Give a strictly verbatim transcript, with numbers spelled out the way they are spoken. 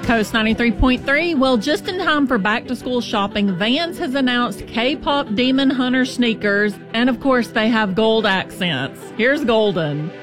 Coast ninety-three point three. Well, just in time for back-to-school shopping, Vans has announced K-pop Demon Hunter sneakers, and of course, they have gold accents. Here's Golden.